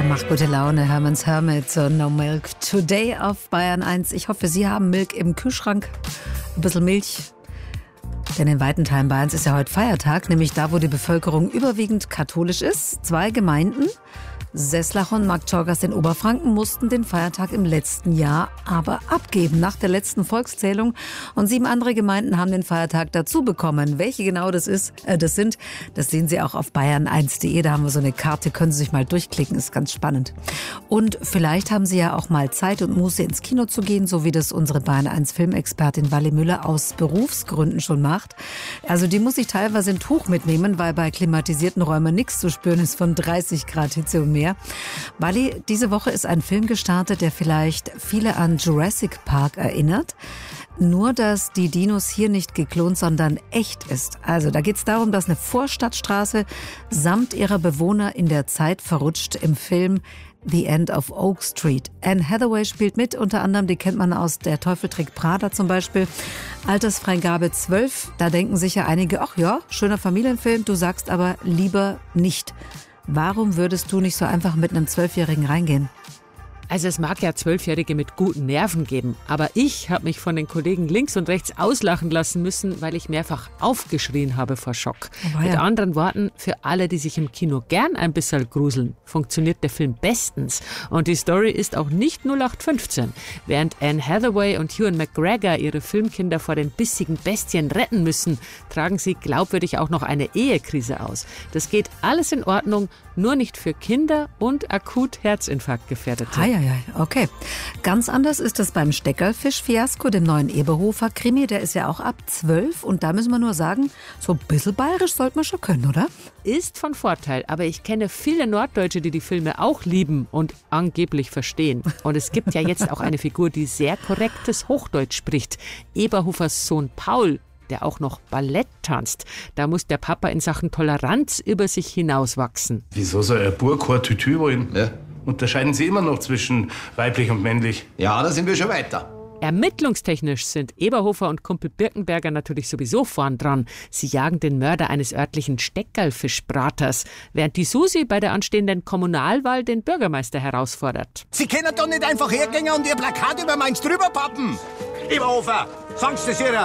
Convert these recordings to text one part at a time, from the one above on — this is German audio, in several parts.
Macht gute Laune, Herman's Hermit und No Milk Today auf Bayern 1. Ich hoffe, Sie haben Milk im Kühlschrank, ein bisschen Milch. Denn in weiten Teilen Bayerns ist ja heute Feiertag, nämlich da, wo die Bevölkerung überwiegend katholisch ist. 2 Gemeinden, Seslach und Marktschorgast in Oberfranken, mussten den Feiertag im letzten Jahr aber abgeben, nach der letzten Volkszählung. Und 7 andere Gemeinden haben den Feiertag dazu bekommen. Welche genau das sind, das sehen Sie auch auf bayern1.de. Da haben wir so eine Karte, können Sie sich mal durchklicken, ist ganz spannend. Und vielleicht haben Sie ja auch mal Zeit und Muße, ins Kino zu gehen, so wie das unsere Bayern1-Filmexpertin Wally Müller aus Berufsgründen schon macht. Also die muss sich teilweise ein Tuch mitnehmen, weil bei klimatisierten Räumen nichts zu spüren ist von 30 Grad Hitze und mehr. Wally, diese Woche ist ein Film gestartet, der vielleicht viele an Jurassic Park erinnert. Nur, dass die Dinos hier nicht geklont, sondern echt ist. Also da geht es darum, dass eine Vorstadtstraße samt ihrer Bewohner in der Zeit verrutscht im Film The End of Oak Street. Anne Hathaway spielt mit, unter anderem, die kennt man aus Der Teufel trägt Prada zum Beispiel. Altersfreigabe 12, da denken sicher einige, ach ja, schöner Familienfilm, du sagst aber lieber nicht. Warum würdest du nicht so einfach mit einem 12-Jährigen reingehen? Also es mag ja 12-Jährige mit guten Nerven geben, aber ich habe mich von den Kollegen links und rechts auslachen lassen müssen, weil ich mehrfach aufgeschrien habe vor Schock. Oh, ja. Mit anderen Worten, für alle, die sich im Kino gern ein bisschen gruseln, funktioniert der Film bestens. Und die Story ist auch nicht 0815. Während Anne Hathaway und Ewan McGregor ihre Filmkinder vor den bissigen Bestien retten müssen, tragen sie glaubwürdig auch noch eine Ehekrise aus. Das geht alles in Ordnung, nur nicht für Kinder und akut Herzinfarktgefährdete. Okay. Ganz anders ist es beim Steckerlfisch-Fiasko, dem neuen Eberhofer-Krimi. Der ist ja auch ab 12 und da müssen wir nur sagen, so ein bisschen bayerisch sollte man schon können, oder? Ist von Vorteil, aber ich kenne viele Norddeutsche, die die Filme auch lieben und angeblich verstehen. Und es gibt ja jetzt auch eine Figur, die sehr korrektes Hochdeutsch spricht. Eberhofers Sohn Paul, der auch noch Ballett tanzt. Da muss der Papa in Sachen Toleranz über sich hinauswachsen. Wieso soll ein Bub kein Tütü wollen? Ja. Unterscheiden Sie immer noch zwischen weiblich und männlich? Ja, da sind wir schon weiter. Ermittlungstechnisch sind Eberhofer und Kumpel Birkenberger natürlich sowieso vorn dran. Sie jagen den Mörder eines örtlichen Steckerlfischbraters, während die Susi bei der anstehenden Kommunalwahl den Bürgermeister herausfordert. Sie können doch nicht einfach hergehen und Ihr Plakat über meins drüber pappen. Eberhofer, sagst du Ihrer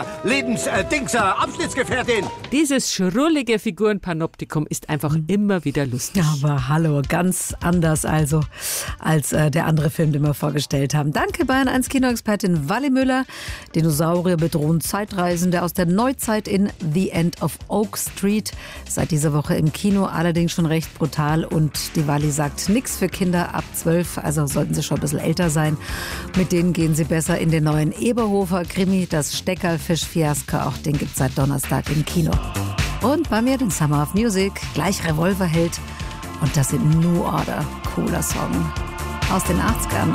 Abschnittsgefährtin? Dieses schrullige Figurenpanoptikum ist einfach immer wieder lustig. Aber hallo, ganz anders also als der andere Film, den wir vorgestellt haben. Danke Bayern 1 Kinoexpertin Wally Müller. Dinosaurier bedrohen Zeitreisende aus der Neuzeit in The End of Oak Street. Seit dieser Woche im Kino, allerdings schon recht brutal. Und die Wally sagt, nichts für Kinder ab 12, also sollten sie schon ein bisschen älter sein. Mit denen gehen sie besser in den neuen Eberhofer-Krimi, das Steckerlfisch-Fiasko. Auch den gibt es seit Donnerstag im Kino. Und bei mir den Summer of Music, gleich Revolverheld. Und das sind New Order, cooler Song aus den 80ern.